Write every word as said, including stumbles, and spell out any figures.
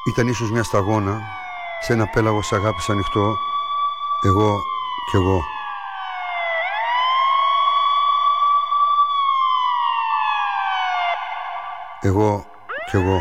Ήταν ίσως μια σταγόνα σε ένα πέλαγος αγάπης ανοιχτό, εγώ κι εγώ. Εγώ κι εγώ.